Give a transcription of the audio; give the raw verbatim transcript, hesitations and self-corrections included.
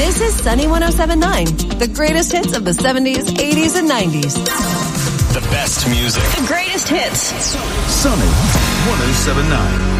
This is Sunny one oh seven point nine, the greatest hits of the seventies, eighties, and nineties. The best music. The greatest hits. Sunny one oh seven point nine.